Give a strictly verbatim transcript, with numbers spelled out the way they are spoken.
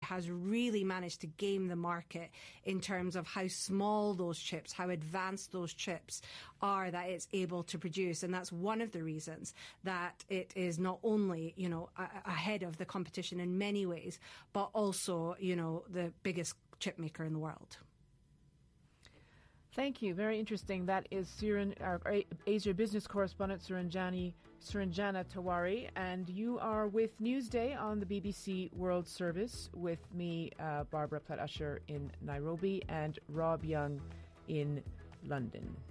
has really managed to game the market in terms of how small those chips, how advanced those chips are that it's able to produce. And that's one of the reasons that it is not only, you know, a- ahead of the competition in many ways, but also, you know, the biggest chip maker in the world. Thank you. Very interesting. That is Suran, our Asia business correspondent Suranjani, Suranjana Tewari, and you are with Newsday on the B B C World Service with me, uh, Barbara Platt-Usher in Nairobi, and Rob Young in London.